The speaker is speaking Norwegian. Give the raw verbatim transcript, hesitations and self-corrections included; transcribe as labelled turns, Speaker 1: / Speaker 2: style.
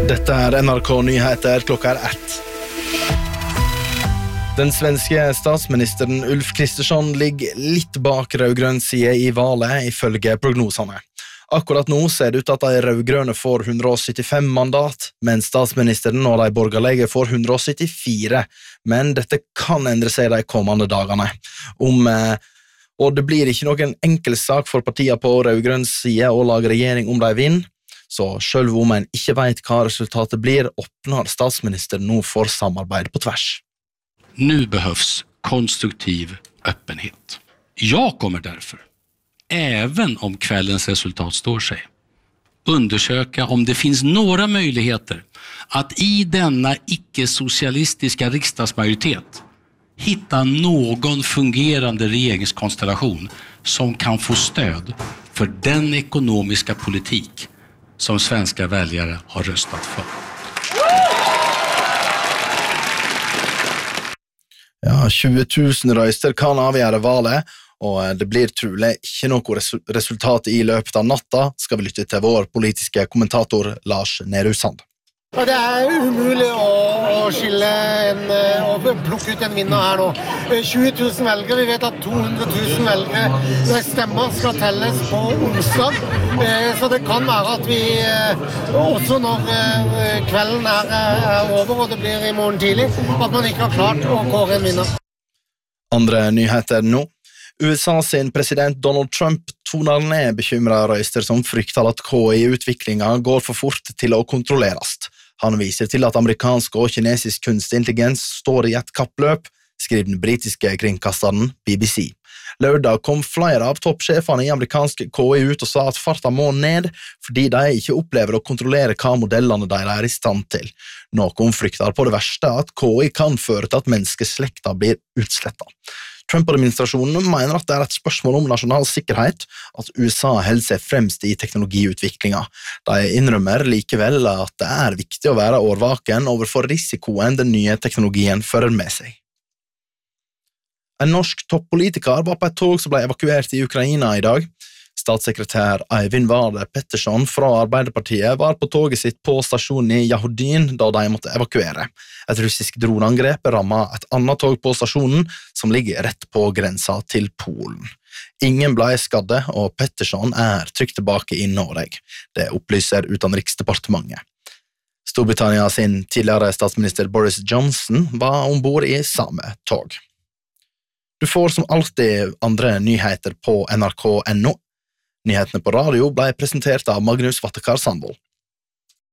Speaker 1: Dette er N R K Nyheter, klokka er ett. Den svenske statsministeren Ulf Kristersson ligger litt bak rødgrønn side i valet, ifølge prognosene. Akkurat nå ser det ut at de rødgrønne får hundre og syttifem mandat, mens statsministeren og de borgerlige får hundre og syttifire, men dette kan endre seg de kommende dagene. Om, eh, og det blir ikke noen enkel sak for partiene på rødgrønn side å lage regjering om de vinner, så selv om en ikke vet hva resultatet blir, åpner statsministeren nå for samarbeid på tvers.
Speaker 2: Nu behövs konstruktiv öppenhet. Jag kommer därför, även om kvällens resultat står sig, undersöka om det finns några möjligheter att i denna icke-socialistiska riksdagsmajoritet hitta någon fungerande regeringskonstellation som kan få stöd för den ekonomiska politik som svenska väljare har röstat för.
Speaker 1: Ja, tjue tusen røyster kan avgjøre valet, og det blir trolig ikke noe resultat i løpet av natta, skal vi lytte til vår politiske kommentator Lars Nerusand.
Speaker 3: Det er umulig å, å skille en, og plukke ut en vinner her nå. tjue tusen velgere, vi vet at to hundre tusen velgere stemmer skal telles på onsdag, så det kan være at vi, også når kvelden er, er over og det blir i morgen tidlig, at man ikke har klart å kåre en vinner.
Speaker 1: Andre nyheter nå. U S A sin president Donald Trump toner ned bekymrede røyster som frykter at K I-utviklingen går for fort til å kontrolleres. Han viser til at amerikansk og kinesisk kunstig intelligens står i et kappløp, skriver den britiske kringkasteren B B C. Lørdag kom flere av toppsjefene i amerikansk K I ut og sa at farta må ned, fordi de ikke opplever å kontrollere hva modellene de er i stand til. Noen frykter på det verste at K I kan føre til at menneskeslekta blir utslettet. Trump-administrasjonen mener at det er et spørsmål om nasjonal sikkerhet, at U S A holder seg fremst i teknologiutviklingen. De innrømmer likevel at det er viktig å være årvaken overfor risikoen den nye teknologien fører med seg. En norsk toppolitiker var på et tog som ble evakuert i Ukraina i dag. Statssekretær Eivind Varde Pettersson fra Arbeiderpartiet var på toget sitt på stasjonen i Yahudin da de måtte evakuere. Et russisk droneangrep rammet et annet tog på stasjonen som ligger rett på grensa til Polen. Ingen ble skadde, og Pettersson er trygt tilbake i Norge. Det opplyser Utenriksdepartementet. Storbritannia sin tidligere statsminister Boris Johnson var ombord i samme tog. Du får som alltid andre nyheter på N R K punktum no. Nyhetene på radio ble presentert av Magnus Vattekar Sandvold.